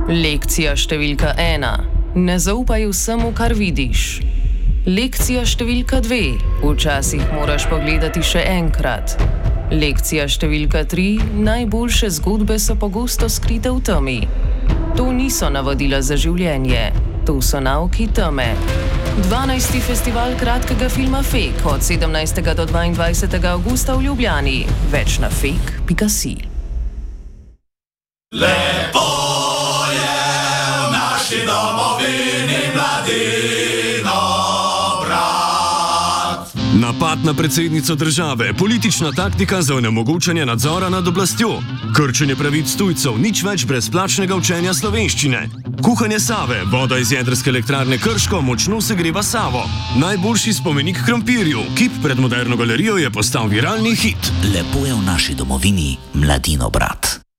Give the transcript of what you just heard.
Lekcija številka 1. Ne zaupaj vsemu, kar vidiš. Lekcija številka 2. Včasih moraš pogledati še enkrat. Lekcija številka 3. Najboljše zgodbe so pogosto skrite v temi. To niso navodila za življenje, to so nauki teme. 12. festival kratkega filma Fake od 17. do 22. avgusta v Ljubljani. Več na fake.si. Lepo je v naši domovini mladino brat. Napad na predsednico države, politična taktika za onemogočanje nadzora nad oblastjo, krčenje pravic tujcev, nič več brezplačnega učenja slovenščine, kuhanje Save, voda iz jedrske elektrarne Krško močno segreva Savo, najboljši spomenik krompirju, kip pred Moderno galerijo je postal viralni hit. Lepo je v naši domovini mladino brat.